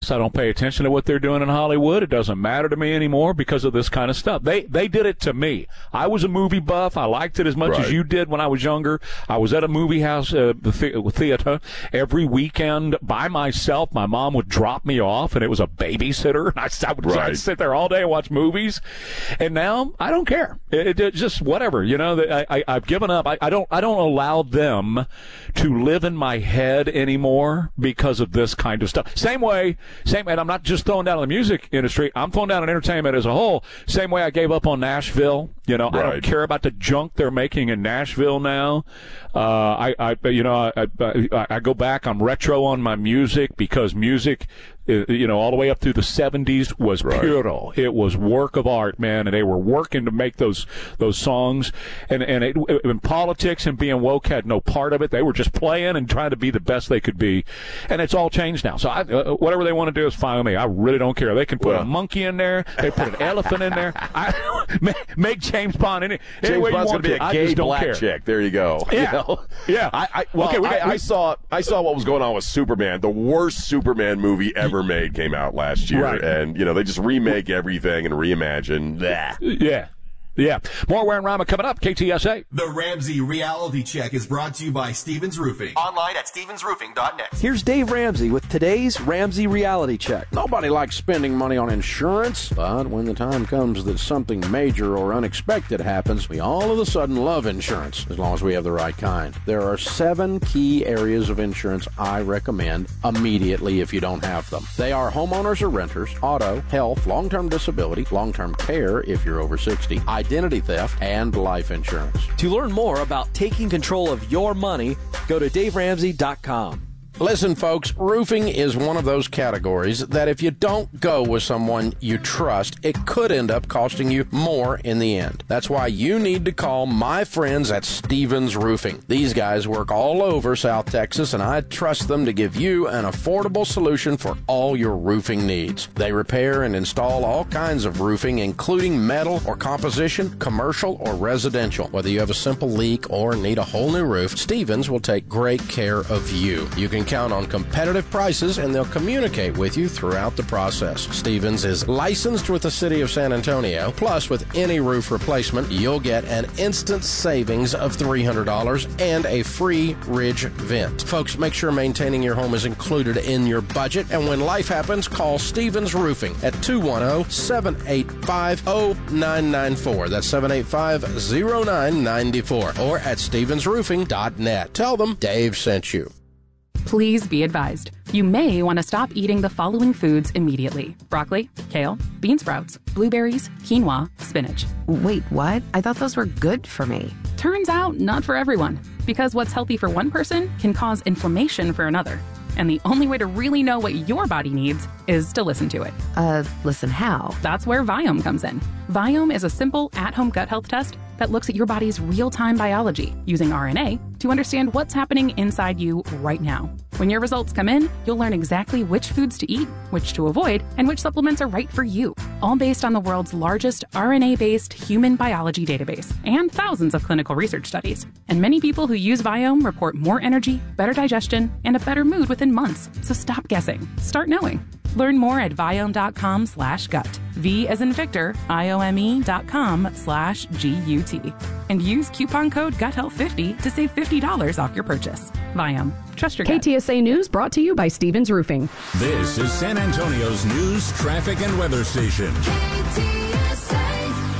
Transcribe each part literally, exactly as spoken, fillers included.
I don't pay attention to what they're doing in Hollywood. It doesn't matter to me anymore because of this kind of stuff. They they did it to me. I was a movie buff. I liked it as much right. as you did when I was younger. I was at a movie house, uh, the theater, every weekend by myself. My mom would drop me off, and it was a babysitter. I, I would right. I'd sit there all day and watch movies. And now I don't care. It, it just whatever. You know, I, I, I've given up. I, I don't I don't allow them to live in my head anymore because of this kind of stuff. Same way, same, and I'm not just throwing down on the music industry. I'm throwing down on entertainment as a whole. Same way I gave up on Nashville. You know, right. I don't care about the junk they're making in Nashville now. Uh, I, I, you know, I, I, I go back. I'm retro on my music because music, you know, all the way up through the seventies was right. puro. It was work of art, man, and they were working to make those those songs. And and it, in politics and being woke had no part of it. They were just playing and trying to be the best they could be. And it's all changed now. So I, uh, whatever they want to do is fine with me. I really don't care. They can put well. a monkey in there. They put an elephant in there. I, make, make James Bond any, any James way Bond's you want gonna to. be a I gay just don't black care. chick. There you go. Yeah. You know? Yeah. I, I, well, okay, we got, I, we, I saw I saw what was going on with Superman. The worst Superman movie ever made came out last year, right. and you know they just remake everything and reimagine. Blah. Yeah. Yeah. More Ware and Rama coming up. K T S A. The Ramsey Reality Check is brought to you by Stevens Roofing. Online at stevens roofing dot net. Here's Dave Ramsey with today's Ramsey Reality Check. Nobody likes spending money on insurance, but when the time comes that something major or unexpected happens, we all of a sudden love insurance, as long as we have the right kind. There are seven key areas of insurance I recommend immediately if you don't have them. They are homeowners or renters, auto, health, long-term disability, long-term care if you're over sixty, identity theft, and life insurance. To learn more about taking control of your money, go to dave ramsey dot com. Listen, folks, roofing is one of those categories that if you don't go with someone you trust, it could end up costing you more in the end. That's why you need to call my friends at Stevens Roofing. These guys work all over South Texas, and I trust them to give you an affordable solution for all your roofing needs. They repair and install all kinds of roofing, including metal or composition, commercial or residential. Whether you have a simple leak or need a whole new roof, Stevens will take great care of you. You can count on competitive prices, and they'll communicate with you throughout the process. Stevens is licensed with the City of San Antonio. Plus, with any roof replacement, you'll get an instant savings of three hundred dollars and a free ridge vent. Folks, make sure maintaining your home is included in your budget, and when life happens, call Stevens Roofing at two one zero, seven eight five, zero nine nine four. That's seven eight five, zero nine nine four, or at stevens roofing dot net. Tell them Dave sent you. Please be advised, you may want to stop eating the following foods immediately. Broccoli, kale, bean sprouts, blueberries, quinoa, spinach. Wait, what? I thought those were good for me. Turns out, not for everyone. Because what's healthy for one person can cause inflammation for another. And the only way to really know what your body needs is to listen to it. Uh, listen how? That's where Viome comes in. Viome is a simple, at-home gut health test that looks at your body's real-time biology using R N A to understand what's happening inside you right now. When your results come in, you'll learn exactly which foods to eat, which to avoid, and which supplements are right for you, all based on the world's largest R N A-based human biology database and thousands of clinical research studies. And many people who use Viome report more energy, better digestion, and a better mood within months. So stop guessing. Start knowing. Learn more at viome.com slash gut. V as in Victor, I-O-M-E dot com slash G-U-T. And use coupon code gut health fifty to save fifty dollars off your purchase. Viome. Trust your gut. K T S A News brought to you by Stevens Roofing. This is San Antonio's news, traffic, and weather station. K T S A.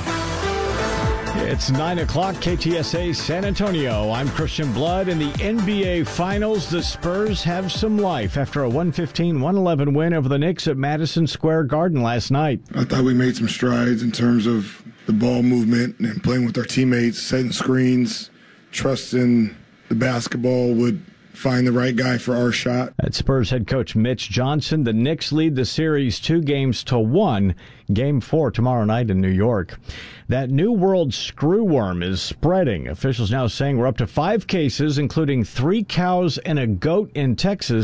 It's nine o'clock, K T S A San Antonio. I'm Christian Blood. In the N B A Finals, the Spurs have some life after a one fifteen one eleven win over the Knicks at Madison Square Garden last night. I thought we made some strides in terms of the ball movement and playing with our teammates, setting screens, trusting the basketball would find the right guy for our shot. At Spurs head coach Mitch Johnson, the Knicks lead the series two games to one. Game four tomorrow night in New York. That new world screwworm is spreading. Officials now saying we're up to five cases, including three cows and a goat in Texas,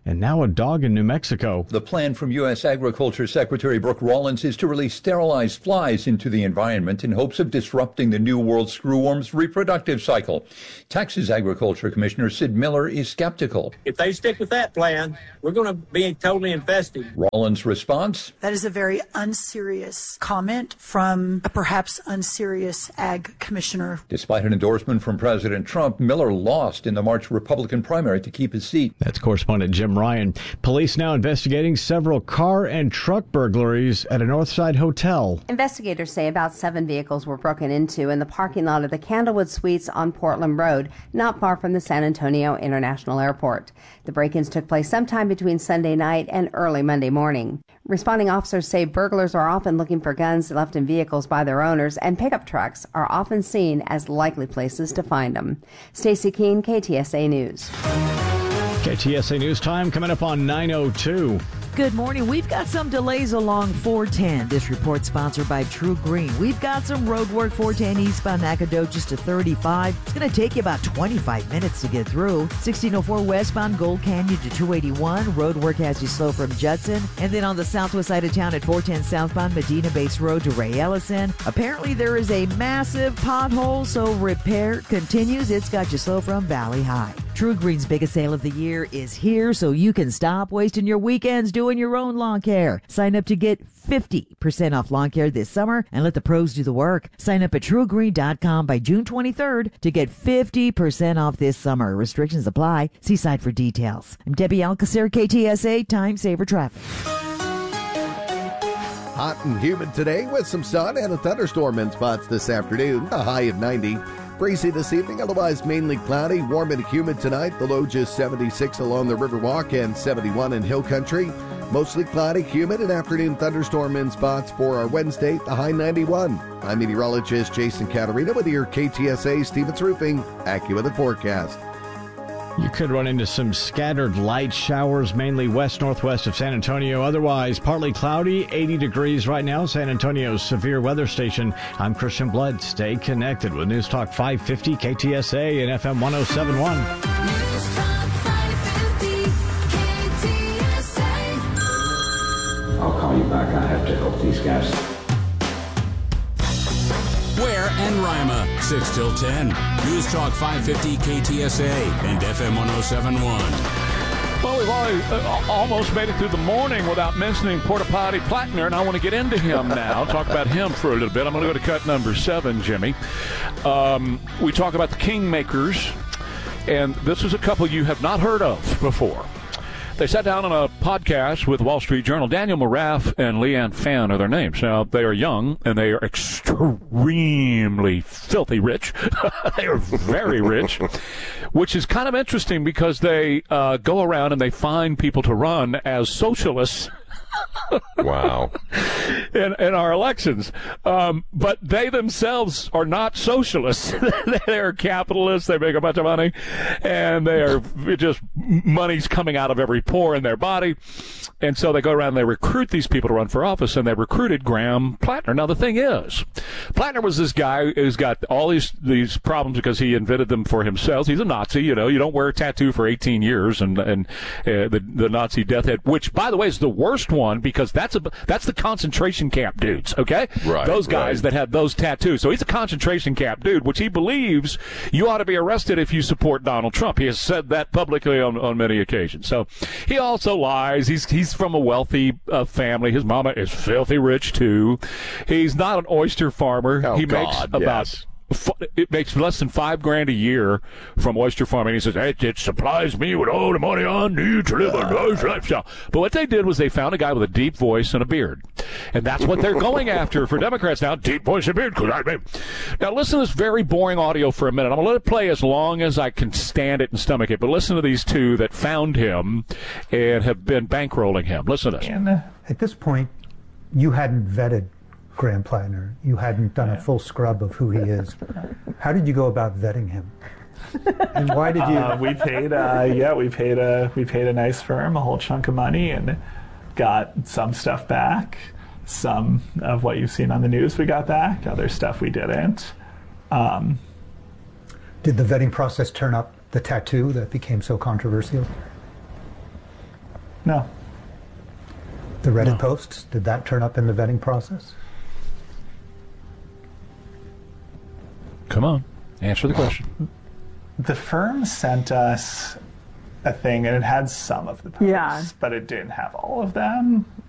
And now a dog in New Mexico. The plan from U S Agriculture Secretary Brooke Rollins is to release sterilized flies into the environment in hopes of disrupting the New World screwworm's reproductive cycle. Texas Agriculture Commissioner Sid Miller is skeptical. If they stick with that plan, we're going to be totally infested. Rollins' response? That is a very unserious comment from a perhaps unserious ag commissioner. Despite an endorsement from President Trump, Miller lost in the March Republican primary to keep his seat. That's correspondent Jim Ryan. Police now investigating several car and truck burglaries at a Northside hotel. Investigators say about seven vehicles were broken into in the parking lot of the Candlewood Suites on Portland Road, not far from the San Antonio International Airport. The break-ins took place sometime between Sunday night and early Monday morning. Responding officers say burglars are often looking for guns left in vehicles by their owners, and pickup trucks are often seen as likely places to find them. Stacey Keene, K T S A News. K T S A News Time coming up on nine oh two. Good morning. We've got some delays along four ten. This report sponsored by True Green. We've got some road work four ten eastbound Nacogdoches to thirty-five. It's going to take you about twenty-five minutes to get through. sixteen oh four westbound Gold Canyon to two eighty-one. Road work has you slow from Judson. And then on the southwest side of town at four ten southbound Medina Base Road to Ray Ellison. Apparently there is a massive pothole, so repair continues. It's got you slow from Valley High. True Green's biggest sale of the year is here, so you can stop wasting your weekends doing your own lawn care. Sign up to get fifty percent off lawn care this summer and let the pros do the work. Sign up at true green dot com by June twenty-third to get fifty percent off this summer. Restrictions apply. See site for details. I'm Debbie Alcacer, K T S A Time Saver Traffic. Hot and humid today with some sun and a thunderstorm in spots this afternoon, a high of ninety. Breezy this evening, otherwise mainly cloudy, warm and humid tonight. The low just seventy-six along the Riverwalk and seventy-one in Hill Country. Mostly cloudy, humid, and afternoon thunderstorm in spots for our Wednesday, the high ninety-one. I'm meteorologist Jason Caterina with your K T S A Stevens Roofing AccuWeather forecast. You could run into some scattered light showers, mainly west-northwest of San Antonio. Otherwise, partly cloudy, eighty degrees right now, San Antonio's severe weather station. I'm Christian Blood. Stay connected with News Talk five fifty, K T S A, and F M one oh seven point one. News Talk five fifty, K T S A. I'll call you back. I have to help these guys. Ware and Rima, six till ten. News Talk five fifty K T S A and F M one oh seven point one. Well, we've already, uh, almost made it through the morning without mentioning Porta Potty Plattner, and I want to get into him now, talk about him for a little bit. I'm going to go to cut number seven, Jimmy. Um, we talk about the Kingmakers, and this is a couple you have not heard of before. They sat down on a podcast with Wall Street Journal. Daniel Moraff and Leanne Fan are their names. Now, they are young, and they are extremely filthy rich. They are very rich, which is kind of interesting because they uh, go around and they find people to run as socialists. Wow. In, in our elections. Um, but they themselves are not socialists. They're capitalists. They make a bunch of money. And they are just money's coming out of every pore in their body. And so they go around and they recruit these people to run for office. And they recruited Graham Plattner. Now, the thing is, Plattner was this guy who's got all these, these problems because he invented them for himself. He's a Nazi. You know, you don't wear a tattoo for eighteen years. And, and uh, the, the Nazi death head, which, by the way, is the worst one because that's a that's the concentration camp dudes, okay? Right. Those guys right. that had those tattoos. So he's a concentration camp dude, which he believes you ought to be arrested if you support Donald Trump. He has said that publicly on, on many occasions. So he also lies. He's he's from a wealthy uh, family. His mama is filthy rich too. He's not an oyster farmer. Oh, he God, makes about yes. It makes less than five grand a year from oyster farming. He says, it, it supplies me with all the money I need to live a nice lifestyle. But what they did was they found a guy with a deep voice and a beard. And that's what they're going after for Democrats now, deep voice and beard. I mean. Now, listen to this very boring audio for a minute. I'm going to let it play as long as I can stand it and stomach it. But listen to these two that found him and have been bankrolling him. Listen to this. And, uh, at this point, you hadn't vetted Graham Plattner. You hadn't done a full scrub of who he is. How did you go about vetting him? And why did you? Uh, we paid. Uh, yeah, we paid a we paid a nice firm a whole chunk of money and got some stuff back. Some of what you've seen on the news we got back. Other stuff we didn't. Um, did the vetting process turn up the tattoo that became so controversial? No. The Reddit posts, did that turn up in the vetting process? Come on, answer the question. The firm sent us a thing, and it had some of the posts, Yeah. but it didn't have all of them.